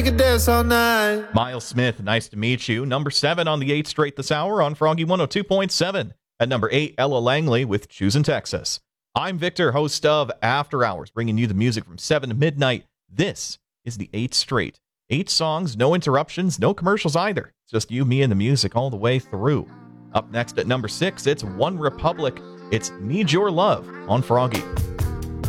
can dance all night. Miles Smith, Nice to Meet You. Number 7 on the 8 straight this hour on Froggy 102.7. At number 8, Ella Langley with Choosing Texas. I'm Victor, host of After Hours, bringing you the music from 7 to midnight. This is the 8 straight. 8 songs, no interruptions, no commercials either. It's just you, me, and the music all the way through. Up next at number 6, it's One Republic. It's Need Your Love on Froggy.